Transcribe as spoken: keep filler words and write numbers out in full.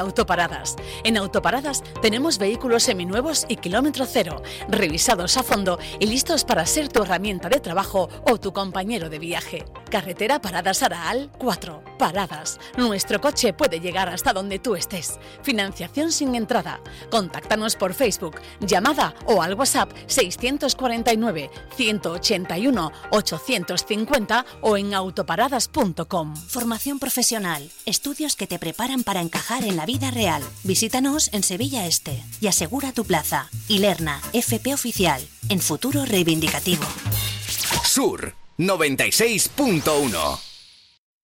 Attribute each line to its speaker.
Speaker 1: Autoparadas. En Autoparadas tenemos vehículos seminuevos y kilómetro cero, revisados a fondo y listos para ser tu herramienta de trabajo o tu compañero de viaje. Carretera Paradas Araal cuatro. Paradas. Nuestro coche puede llegar hasta donde tú estés. Financiación sin entrada. Contáctanos por Facebook, llamada o al WhatsApp seiscientos cuarenta y nueve, ciento ochenta y uno, ochocientos cincuenta o en autoparadas punto com.
Speaker 2: Formación profesional. Estudios que te preparan para encajar en la vida real. Visítanos en Sevilla Este y asegura tu plaza. Ilerna, F P oficial, en futuro reivindicativo.
Speaker 3: Sur noventa y seis punto uno.